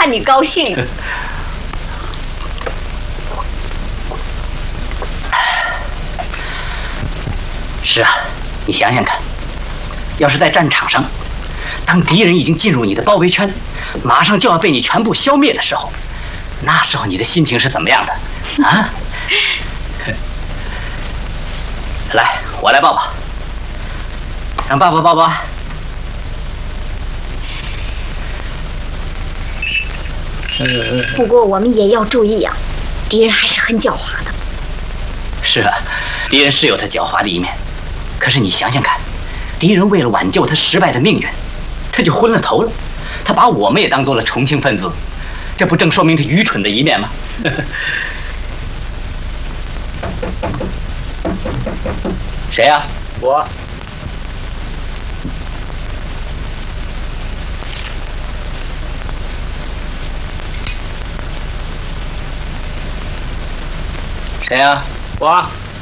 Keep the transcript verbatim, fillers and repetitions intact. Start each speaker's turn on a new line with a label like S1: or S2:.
S1: 看你高兴。
S2: 是啊，你想想看，要是在战场上，当敌人已经进入你的包围圈，马上就要被你全部消灭的时候，那时候你的心情是怎么样的？啊？来，我来抱抱，让爸爸抱抱。
S1: 不过我们也要注意啊，敌人还是很狡猾的。
S2: 是啊，敌人是有他狡猾的一面。可是你想想看，敌人为了挽救他失败的命运，他就昏了头了。他把我们也当做了重庆分子，这不正说明他愚蠢的一面吗？谁呀、啊？我。谁呀、啊？我。